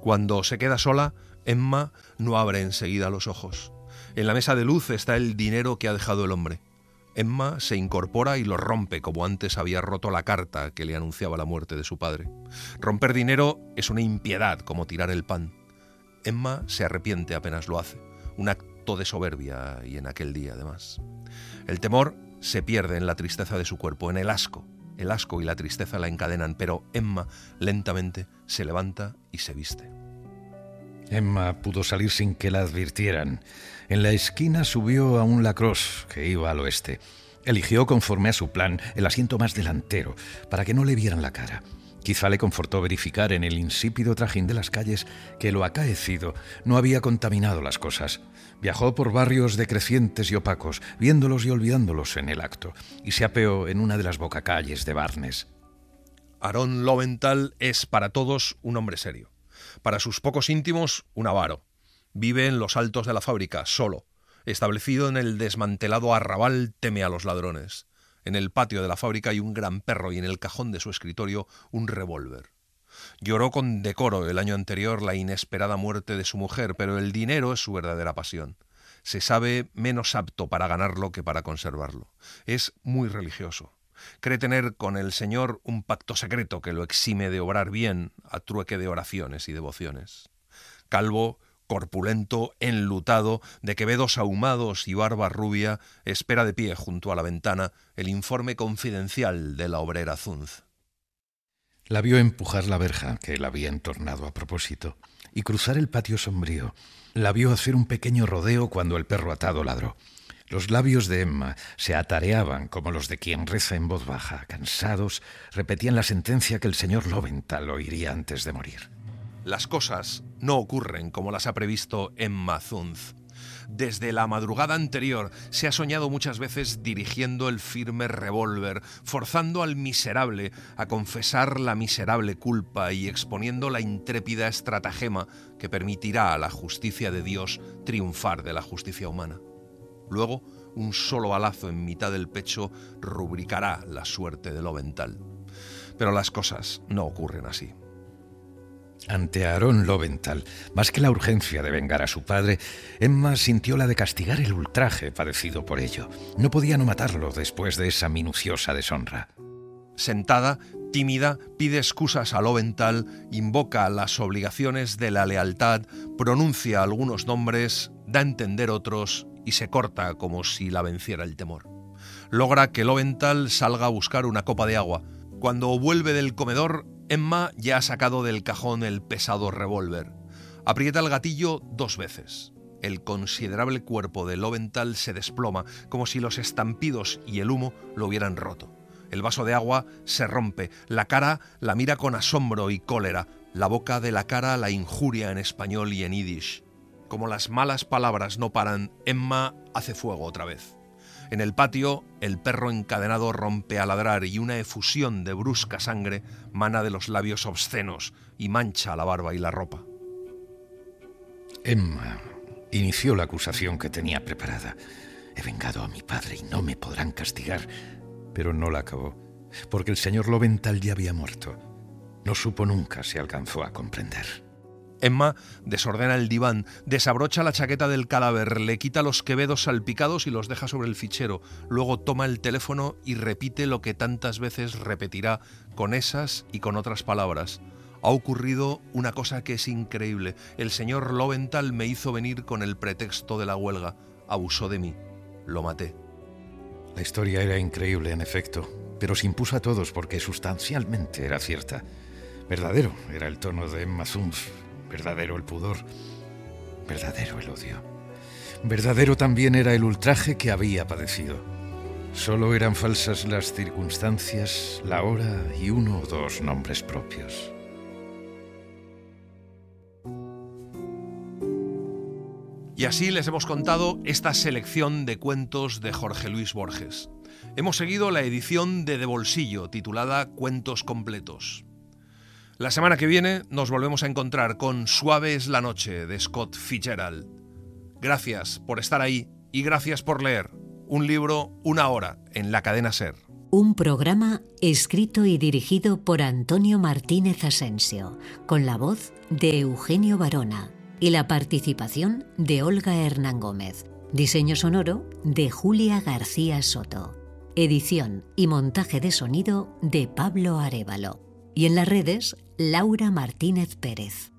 Cuando se queda sola, Emma no abre enseguida los ojos. En la mesa de luz está el dinero que ha dejado el hombre. Emma se incorpora y lo rompe como antes había roto la carta que le anunciaba la muerte de su padre. Romper dinero es una impiedad como tirar el pan. Emma se arrepiente apenas lo hace, un acto de soberbia y en aquel día además. El temor se pierde en la tristeza de su cuerpo, en el asco. El asco y la tristeza la encadenan, pero Emma lentamente se levanta y se viste. Emma pudo salir sin que la advirtieran. En la esquina subió a un Lacrosse que iba al oeste. Eligió, conforme a su plan, el asiento más delantero, para que no le vieran la cara. Quizá le confortó verificar en el insípido trajín de las calles que lo acaecido no había contaminado las cosas. Viajó por barrios decrecientes y opacos, viéndolos y olvidándolos en el acto, y se apeó en una de las bocacalles de Barnes. Aaron Lowenthal es para todos un hombre serio. Para sus pocos íntimos, un avaro. Vive en los altos de la fábrica, solo. Establecido en el desmantelado arrabal, teme a los ladrones. En el patio de la fábrica hay un gran perro y en el cajón de su escritorio un revólver. Lloró con decoro el año anterior la inesperada muerte de su mujer, pero el dinero es su verdadera pasión. Se sabe menos apto para ganarlo que para conservarlo. Es muy religioso. Cree tener con el Señor un pacto secreto que lo exime de obrar bien a trueque de oraciones y devociones. Calvo, corpulento, enlutado, de quevedos ahumados y barba rubia, espera de pie junto a la ventana el informe confidencial de la obrera Zunz. La vio empujar la verja, que la había entornado a propósito, y cruzar el patio sombrío. La vio hacer un pequeño rodeo cuando el perro atado ladró. Los labios de Emma se atareaban como los de quien reza en voz baja. Cansados, repetían la sentencia que el señor Lowenthal oiría antes de morir. Las cosas no ocurren como las ha previsto Emma Zunz. Desde la madrugada anterior se ha soñado muchas veces dirigiendo el firme revólver, forzando al miserable a confesar la miserable culpa y exponiendo la intrépida estratagema que permitirá a la justicia de Dios triunfar de la justicia humana. Luego, un solo balazo en mitad del pecho rubricará la suerte de Lowenthal. Pero las cosas no ocurren así. Ante Aaron Lowenthal, más que la urgencia de vengar a su padre, Emma sintió la de castigar el ultraje padecido por ello. No podía no matarlo después de esa minuciosa deshonra. Sentada, tímida, pide excusas a Lowenthal, invoca las obligaciones de la lealtad, pronuncia algunos nombres, da a entender otros y se corta como si la venciera el temor. Logra que Lowenthal salga a buscar una copa de agua. Cuando vuelve del comedor, Emma ya ha sacado del cajón el pesado revólver. Aprieta el gatillo 2 veces. El considerable cuerpo de Lowenthal se desploma, como si los estampidos y el humo lo hubieran roto. El vaso de agua se rompe, la cara la mira con asombro y cólera, la boca de la cara la injuria en español y en yiddish. Como las malas palabras no paran, Emma hace fuego otra vez. En el patio, el perro encadenado rompe a ladrar y una efusión de brusca sangre mana de los labios obscenos y mancha la barba y la ropa. Emma inició la acusación que tenía preparada. He vengado a mi padre y no me podrán castigar. Pero no la acabó, porque el señor Lowenthal ya había muerto. No supo nunca si alcanzó a comprender. Emma desordena el diván, desabrocha la chaqueta del cadáver, le quita los quevedos salpicados y los deja sobre el fichero. Luego toma el teléfono y repite lo que tantas veces repetirá con esas y con otras palabras. Ha ocurrido una cosa que es increíble. El señor Lowenthal me hizo venir con el pretexto de la huelga. Abusó de mí. Lo maté. La historia era increíble, en efecto, pero se impuso a todos porque sustancialmente era cierta. Verdadero era el tono de Emma Zunz. Verdadero el pudor, verdadero el odio. Verdadero también era el ultraje que había padecido. Solo eran falsas las circunstancias, la hora y 1 o 2 nombres propios. Y así les hemos contado esta selección de cuentos de Jorge Luis Borges. Hemos seguido la edición de Bolsillo, titulada Cuentos completos. La semana que viene nos volvemos a encontrar con Suave es la noche, de Scott Fitzgerald. Gracias por estar ahí y gracias por leer. Un libro, una hora, en la cadena SER. Un programa escrito y dirigido por Antonio Martínez Asensio, con la voz de Eugenio Barona y la participación de Olga Hernán Gómez. Diseño sonoro de Julia García Soto. Edición y montaje de sonido de Pablo Arévalo. Y en las redes, Laura Martínez Pérez.